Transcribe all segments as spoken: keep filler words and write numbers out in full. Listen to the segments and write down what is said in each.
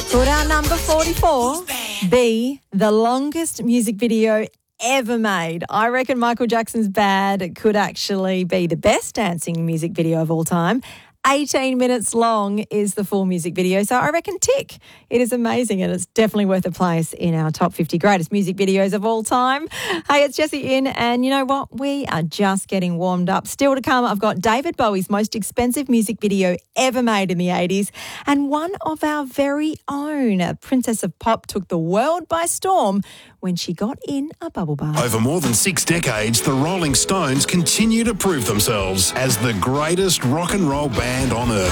Good, our number forty-four, B, the longest music video ever made. I reckon Michael Jackson's Bad could actually be the best dancing music video of all time. eighteen minutes long is the full music video, so I reckon tick. It is amazing and it's definitely worth a place in our top fifty greatest music videos of all time. Hey, it's Jessie in, and you know what? We are just getting warmed up. Still to come, I've got David Bowie's most expensive music video ever made in the eighties, and one of our very own. Princess of Pop took the world by storm when she got in a bubble bath. Over more than six decades, the Rolling Stones continue to prove themselves as the greatest rock and roll band on earth.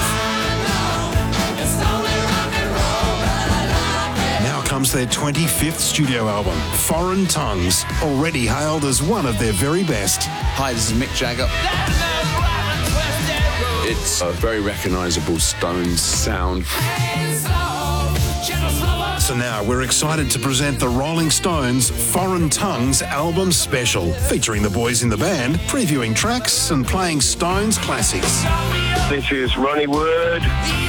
Now comes their twenty-fifth studio album, Foreign Tongues, already hailed as one of their very best. Hi, this is Mick Jagger. It's a very recognisable Stones sound. So now we're excited to present the Rolling Stones Foreign Tongues album special, featuring the boys in the band, previewing tracks and playing Stones classics. This is Ronnie Wood.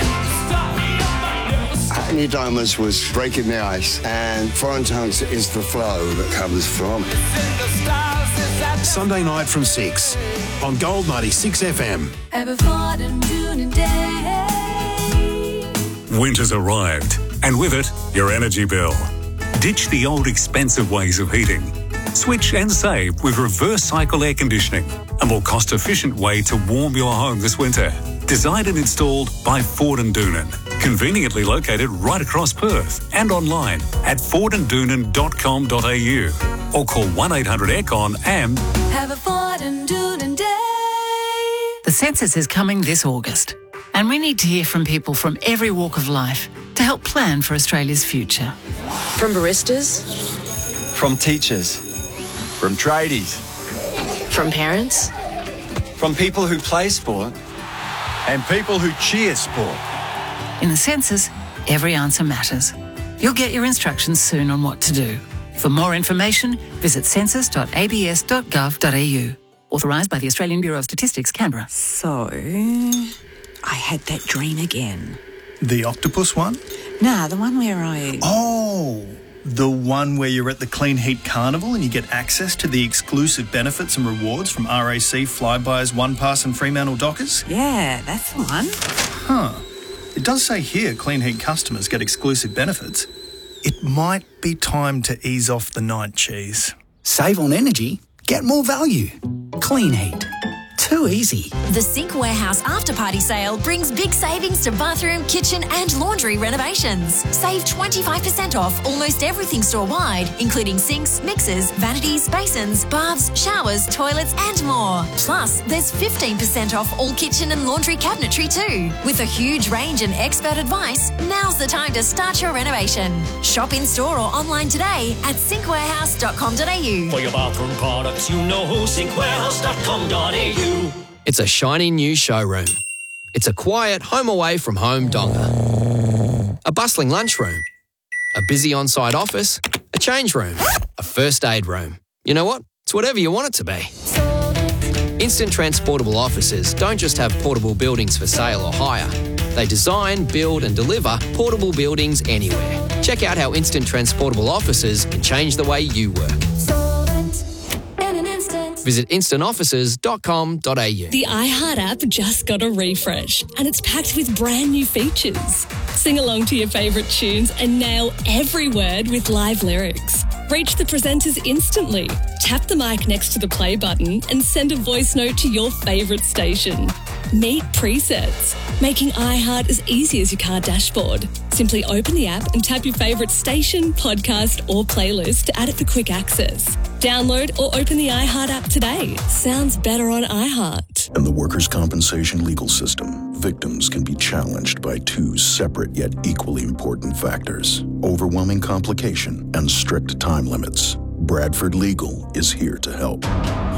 New Diamonds was breaking the ice, and Foreign Tongues is the flow that comes from it. Sunday night from six on Gold ninety-six F M. Winter's arrived, and with it, your energy bill. Ditch the old expensive ways of heating. Switch and save with reverse cycle air conditioning, a more cost-efficient way to warm your home this winter. Designed and installed by Ford and Doonan. Conveniently located right across Perth and online at ford and doonan dot com dot a u or call one eight hundred aircon and have a Ford and Doonan day. The census is coming this August, and we need to hear from people from every walk of life to help plan for Australia's future. From baristas, from teachers, from tradies, from parents, from people who play sport, and people who cheer sport. In the census, every answer matters. You'll get your instructions soon on what to do. For more information, visit census dot a b s dot gov dot a u. Authorised by the Australian Bureau of Statistics, Canberra. So, I had that dream again. The octopus one? Nah, the one where I... Oh, the one where you're at the Clean Heat Carnival and you get access to the exclusive benefits and rewards from R A C, Flybuys, OnePass and Fremantle Dockers? Yeah, that's the one. Huh. It does say here Clean Heat customers get exclusive benefits. It might be time to ease off the night cheese. Save on energy, get more value. Clean Heat. Too easy. The Sink Warehouse After Party Sale brings big savings to bathroom, kitchen and laundry renovations. Save twenty-five percent off almost everything store-wide, including sinks, mixers, vanities, basins, baths, showers, toilets and more. Plus, there's fifteen percent off all kitchen and laundry cabinetry too. With a huge range and expert advice, now's the time to start your renovation. Shop in-store or online today at sink warehouse dot com dot a u. For your bathroom products, you know sink warehouse dot com dot a u. It's a shiny new showroom. It's a quiet home away from home donga. A bustling lunchroom. A busy on-site office. A change room. A first aid room. You know what? It's whatever you want it to be. Instant Transportable Offices don't just have portable buildings for sale or hire. They design, build and deliver portable buildings anywhere. Check out how Instant Transportable Offices can change the way you work. Visit instant offices dot com dot a u. The iHeart app just got a refresh and it's packed with brand new features. Sing along to your favourite tunes and nail every word with live lyrics. Reach the presenters instantly. Tap the mic next to the play button and send a voice note to your favourite station. Meet presets, making iHeart as easy as your car dashboard. Simply open the app and tap your favourite station, podcast or playlist to add it for quick access. Download or open the iHeart app today. Sounds better on iHeart. In the workers' compensation legal system, victims can be challenged by two separate yet equally important factors: overwhelming complication and strict time limits. Bradford Legal is here to help.